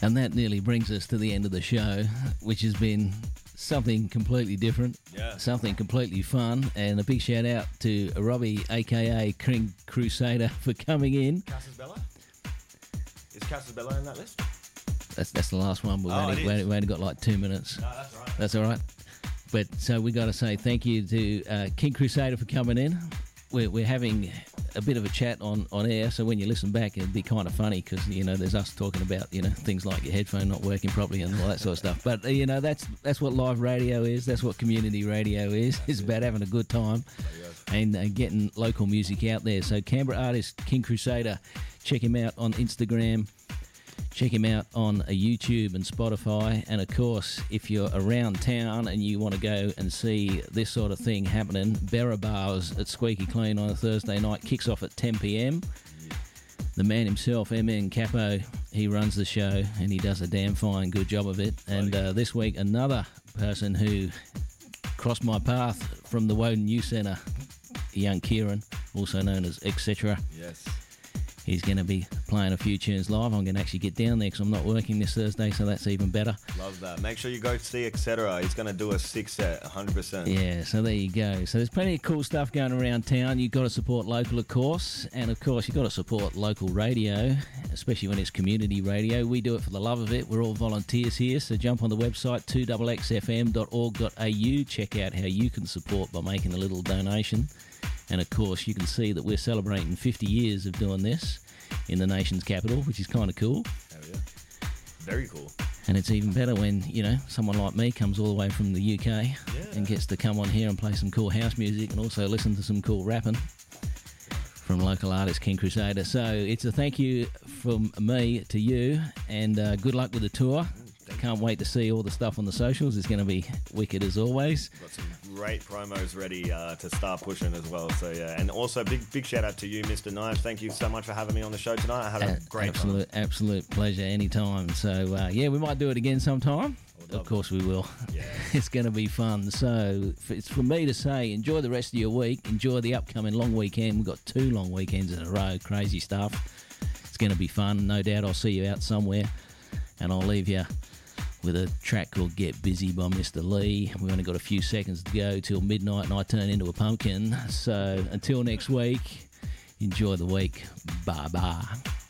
And that nearly brings us to the end of the show, which has been something completely different, something completely fun, and a big shout out to Robbie, aka King Crusader, for coming in. Casas Bello? Is Casas Bello in that list? That's the last one. We only got like 2 minutes. No, that's all right. That's all right. But so we got to say thank you to King Crusader for coming in. We're having a bit of a chat on air, so when you listen back, it'd be kind of funny because there's us talking about things like your headphone not working properly and all that sort of stuff. But that's what live radio is. That's what community radio is. It's about having a good time and getting local music out there. So Canberra artist King Crusader, check him out on Instagram. Check him out on YouTube and Spotify. And, of course, if you're around town and you want to go and see this sort of thing happening, Berra Bars at Squeaky Clean on a Thursday night kicks off at 10 p.m. The man himself, MN Capo, he runs the show and he does a damn fine good job of it. And this week, another person who crossed my path from the Woden Youth Centre, young Kieran, also known as Etc. Yes. He's going to be playing a few tunes live. I'm going to actually get down there because I'm not working this Thursday, so that's even better. Love that. Make sure you go see Etc. He's going to do a 6 set, 100%. Yeah, so there you go. So there's plenty of cool stuff going around town. You've got to support local, of course. And, of course, you've got to support local radio, especially when it's community radio. We do it for the love of it. We're all volunteers here, so jump on the website 2xxfm.org.au. Check out how you can support by making a little donation. And, of course, you can see that we're celebrating 50 years of doing this in the nation's capital, which is kind of cool. Oh, yeah. Very cool. And it's even better when, someone like me comes all the way from the UK and gets to come on here and play some cool house music and also listen to some cool rapping from local artist King Crusader. So it's a thank you from me to you, and good luck with the tour. Can't wait to see all the stuff on the socials. It's going to be wicked as always. Got some great promos ready to start pushing as well. So yeah, and also big shout out to you, Mr. Knife. Thank you so much for having me on the show tonight. I had a great time. Absolute pleasure anytime. So we might do it again sometime. Of course we will. Yeah. It's going to be fun. So it's for me to say, enjoy the rest of your week. Enjoy the upcoming long weekend. We've got 2 long weekends in a row. Crazy stuff. It's going to be fun. No doubt I'll see you out somewhere. And I'll leave you with a track called Get Busy by Mr. Lee. We've only got a few seconds to go till midnight and I turn into a pumpkin. So until next week, enjoy the week. Bye-bye.